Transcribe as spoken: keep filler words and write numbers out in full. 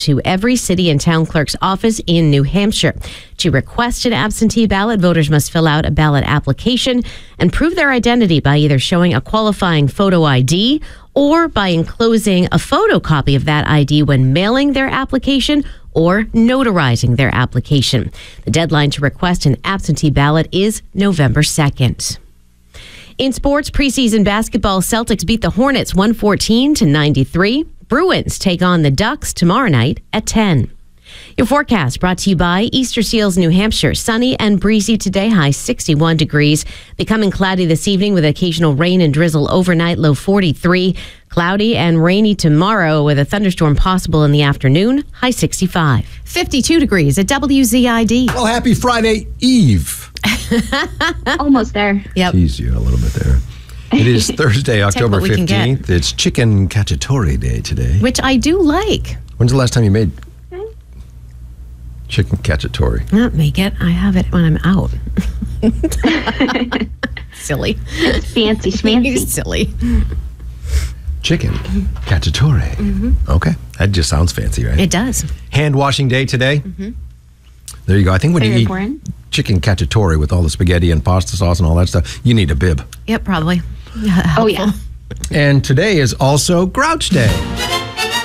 to every city and town clerk's office in New Hampshire. To request an absentee ballot, voters must fill out a ballot application and prove their identity by either showing a qualifying photo I D or by enclosing a photocopy of that I D when mailing their application or notarizing their application. The deadline to request an absentee ballot is November second. In sports, preseason basketball, Celtics beat the Hornets one fourteen to ninety-three. Bruins take on the Ducks tomorrow night at ten. Your forecast brought to you by Easter Seals, New Hampshire. Sunny and breezy today, high sixty-one degrees. Becoming cloudy this evening with occasional rain and drizzle overnight, low forty-three. Cloudy and rainy tomorrow with a thunderstorm possible in the afternoon, high sixty-five. fifty-two degrees at W Z I D. Well, happy Friday Eve. Almost there. Yep. Tease you a little bit there. It is Thursday, October what we can get. fifteenth. It's Chicken Cacciatore Day today. Which I do like. When's the last time you made chicken cacciatore? Not make it. I have it when I'm out. Silly. Fancy schmancy. Silly. Chicken cacciatore. Mm-hmm. Okay. That just sounds fancy, right? It does. Hand washing day today. Mm-hmm. There you go. I think when Very you eat important. chicken cacciatore with all the spaghetti and pasta sauce and all that stuff, you need a bib. Yep, probably. Oh, yeah. And today is also Grouch Day.